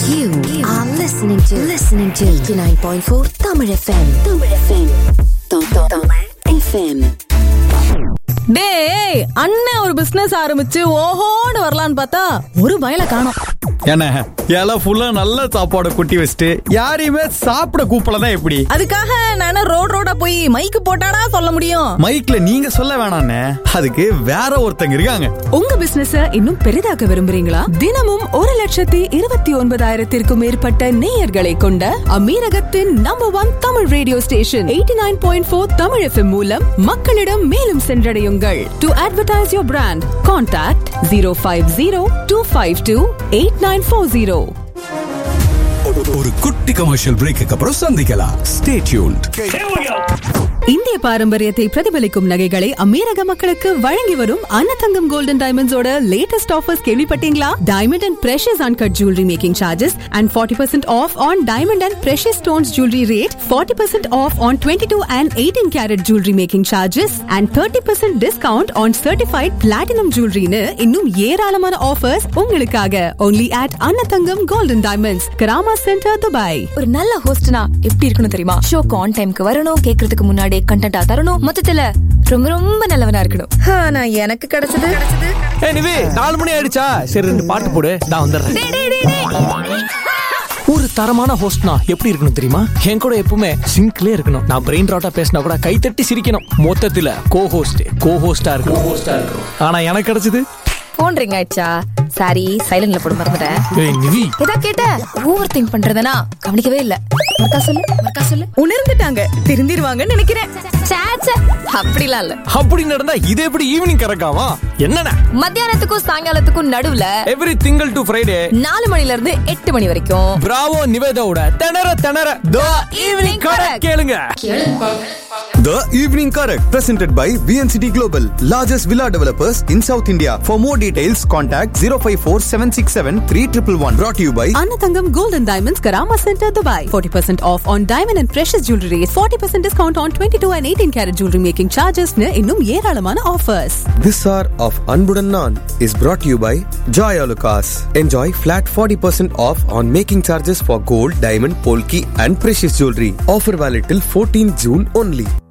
You are listening to 89.4 Tamil FM. Tamil FM. FM. டேய், அண்ணன் ஒரு பிசினஸ் ஆரம்பிச்சு ஓஹோன்னு வரலான்னு பார்த்தா ஒரு பயல காணோம். என்ன எல ஃபுல்லா நல்ல சாப்பாடு குட்டி வச்சுட்டு யாரையுமே சாப்பிட கூப்பிடலாம் எப்படி? அதுக்காக நான் ரோடா போய் மைக்கு போட்டாடா சொல்ல முடியும்? மைக்ல நீங்க சொல்ல வேணாண்ணே, அதுக்கு வேற ஒருத்தங்க இருக்காங்க. உங்க பிசினஸ இன்னும் பெரிதாக்க விரும்புறீங்களா? தினமும் 1,29,000 மேற்பட்ட நேயர்களை கொண்ட அமீரகத்தின் number 1 Tamil radio station 89.4 Tamil FM மூலம் மக்களிடம் மேலும் சென்றடையுங்கள். To advertise your brand, contact 050-252-8940. ஒரு குட்டி கமர்ஷியல் பிரேக்கு அப்புறம் சந்திக்கலாம். Stay tuned. இந்திய பாரம்பரியத்தை பிரதிபலிக்கும் நகைகளை அமீரக மக்களுக்கு வழங்கி வரும் அன்னதங்கம் கோல்டன் டைமண்ட்ஸோட லேட்டஸ்ட் ஆஃபர்ஸ் கேள்விப்பட்டீங்களா? Diamond and precious uncut jewellery making charges and 40% off on diamond and precious stones jewelry rate, 40% off on 22 and 18 carat jewelry making charges and 30% discount on certified platinum jewelry னு இன்னும் ஏராளமான offers உங்களுக்காக only at Annathangam golden diamonds, Karama centre, Dubai. ஒரு நல்ல ஹோஸ்ட்னா எப்படி இருக்கணும் தெரியுமா? ஷோக்கு ஆன் டைம்க்கு வரணும், கேக்குறதுக்கு முன்னாடி கண்டென்ட்டா தரணும், மொத்தத்துல ரொம்ப ரொம்ப நல்லவனா இருக்கணும். ஆனா எனக்கு கிடைச்சது எனிவே 4 மணி ஆயிடுச்சா? சரி 2 பாட்டு போடு, நான் வந்துடுறேன். ஒரு தரமான ஹோஸ்ட்னா எப்படி இருக்கணும் தெரியுமா? என் கூட எப்பவுமே சிங்க்லே இருக்கணும். நான் பிரெயின் ராட்டா பேசினா கூட கைத்தட்டி சிரிக்கணும். மொத்தத்துல கோ ஹோஸ்டா இருக்கணும். ஆனா எனக்கு கிடைச்சது போன் ரிங் ஆயிடுச்சா? சாரி, சைலண்ட்ல போட மறந்துட்டேன். ஏய் நிவி, ஏதா கேட்ட? ஓவர் திங்க் பண்றதனா கவனிக்கவே இல்ல. மறக்கா சொல்லு. உணர்ந்துட்டாங்க, திருந்திருவாங்கன்னு நினைக்கிறேன். சாச்சா, அப்படிலாம் இல்ல. அப்படி நடந்தா இது எப்படி ஈவினிங் கறக்காமா? என்னடா மத்தியானத்துக்கும் சாயங்காலத்துக்கும் நடுவுல எவ்ரி திங்கள் டு ஃப்ரைடே 4 மணில இருந்து 8 மணி வரைக்கும் பிராவோ நிவேதாவோட திணற தி ஈவினிங் கரெக்ட் கேளுங்க. The Evening Correct, presented by VNCT Global, largest villa developers in South India. For more details, contact 054-767-3111. Brought to you by Annathangam golden diamonds, Karama centre, Dubai. 40% off on diamond and precious jewelry rate, 40% discount on 22 and 18 carat jewelry making charges னு இன்னும் ஏராளமான offers. This hour of Anbudan Naan is brought to you by Joy Alucas. Enjoy flat 40% off on making charges for gold, diamond, polki and precious jewelry. Offer valid till 14 June only.